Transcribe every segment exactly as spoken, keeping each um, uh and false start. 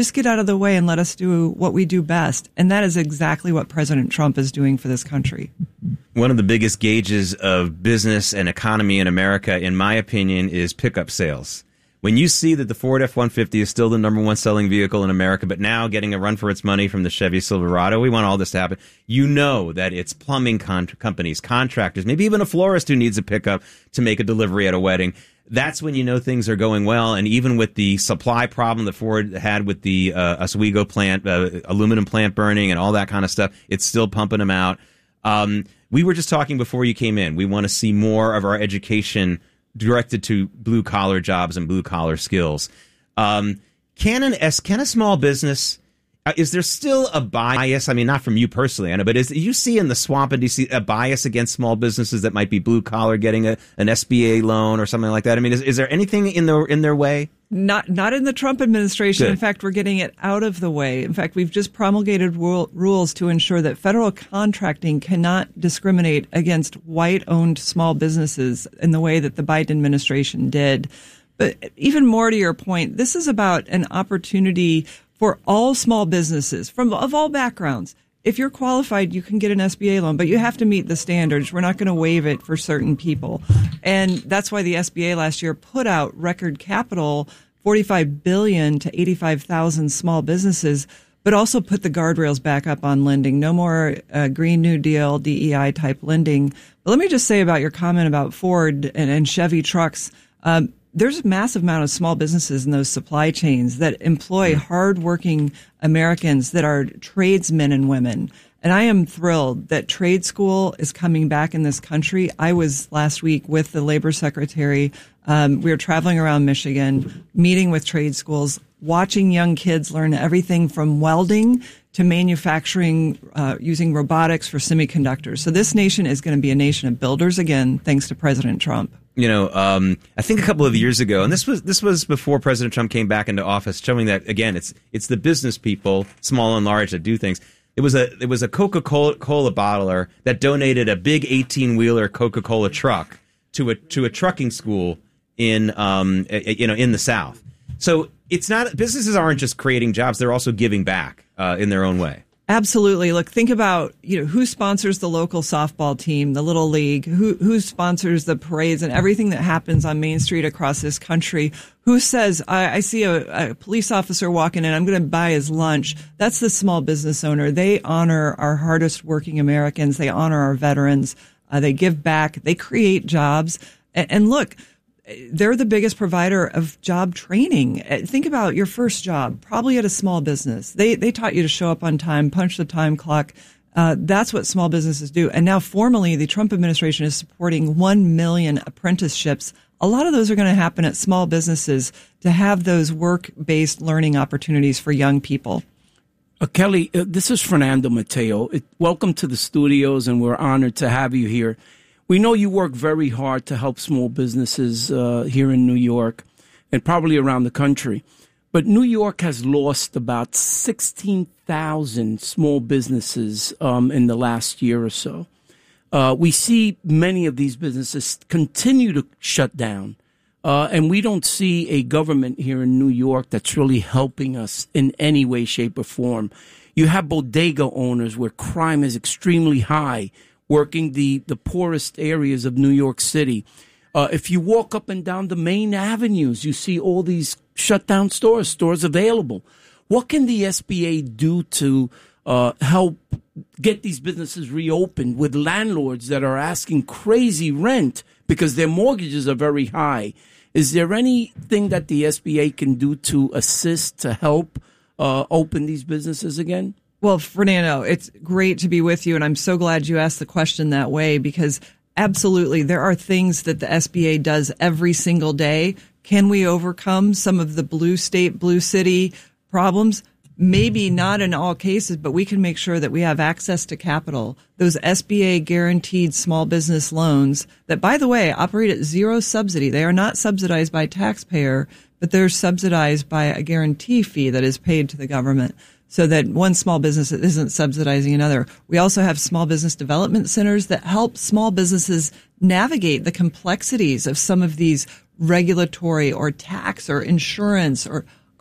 Just get out of the way and let us do what we do best. And that is exactly what President Trump is doing for this country. One of the biggest gauges of business and economy in America, in my opinion, is pickup sales. When you see that the Ford F one fifty is still the number one selling vehicle in America, but now getting a run for its money from the Chevy Silverado, we want all this to happen. You know that it's plumbing con- companies, contractors, maybe even a florist who needs a pickup to make a delivery at a wedding. That's when you know things are going well. And even with the supply problem that Ford had with the uh, Oswego plant, uh, aluminum plant burning and all that kind of stuff, it's still pumping them out. Um, we were just talking before you came in. We want to see more of our education directed to blue collar jobs and blue collar skills. Um, can an S, can a small business, uh, is there still a bias? I mean, not from you personally, Anna, but is you see in the swamp, and do you see a bias against small businesses that might be blue collar getting a, an S B A loan or something like that? I mean, is, is there anything in their in their way? Not not in the Trump administration. Good. In fact, we're getting it out of the way. In fact, we've just promulgated rule, rules to ensure that federal contracting cannot discriminate against white-owned small businesses in the way that the Biden administration did. But even more to your point, this is about an opportunity for all small businesses from of all backgrounds. If you're qualified, you can get an S B A loan, but you have to meet the standards. We're not going to waive it for certain people. And that's why the S B A last year put out record capital, forty-five billion dollars to eighty-five thousand small businesses, but also put the guardrails back up on lending. No more uh, Green New Deal, D E I type lending. But let me just say about your comment about Ford and, and Chevy trucks. Um, There's a massive amount of small businesses in those supply chains that employ hardworking Americans that are tradesmen and women. And I am thrilled that trade school is coming back in this country. I was last week with the labor secretary. Um, we were traveling around Michigan, meeting with trade schools, watching young kids learn everything from welding to manufacturing uh, using robotics for semiconductors. So this nation is going to be a nation of builders again, thanks to President Trump. You know, um, I think a couple of years ago, and this was this was before President Trump came back into office, showing that again, it's it's the business people, small and large, that do things. It was a it was a Coca-Cola Cola bottler that donated a big eighteen-wheeler Coca-Cola truck to a to a trucking school in um you know in the South. So it's not businesses aren't just creating jobs; they're also giving back uh, in their own way. Absolutely. Look, think about, you know, who sponsors the local softball team, the Little League, who who sponsors the parades and everything that happens on Main Street across this country. Who says, I, I see a, a police officer walking in, I'm going to buy his lunch. That's the small business owner. They honor our hardest working Americans. They honor our veterans. Uh, they give back. They create jobs. And, and look, they're the biggest provider of job training. Think about your first job, probably at a small business. They they taught you to show up on time, punch the time clock. Uh, that's what small businesses do. And now formally, the Trump administration is supporting one million apprenticeships. A lot of those are going to happen at small businesses to have those work-based learning opportunities for young people. Uh, Kelly, uh, this is Fernando Mateo. It, welcome to the studios, and we're honored to have you here. We know you work very hard to help small businesses uh, here in New York and probably around the country. But New York has lost about sixteen thousand small businesses um, in the last year or so. Uh, we see many of these businesses continue to shut down. Uh, and we don't see a government here in New York that's really helping us in any way, shape, or form. You have bodega owners where crime is extremely high, working the, the poorest areas of New York City. Uh, if you walk up and down the main avenues, you see all these shut down stores, stores available. What can the S B A do to uh, help get these businesses reopened with landlords that are asking crazy rent because their mortgages are very high? Is there anything that the S B A can do to assist, to help uh, open these businesses again? Well, Fernando, it's great to be with you, and I'm so glad you asked the question that way because absolutely there are things that the S B A does every single day. Can we overcome some of the blue state, blue city problems? Maybe not in all cases, but we can make sure that we have access to capital. Those S B A guaranteed small business loans that, by the way, operate at zero subsidy. They are not subsidized by taxpayer, but they're subsidized by a guarantee fee that is paid to the government, so that one small business isn't subsidizing another. We also have small business development centers that help small businesses navigate the complexities of some of these regulatory or tax or insurance or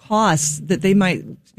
costs that they might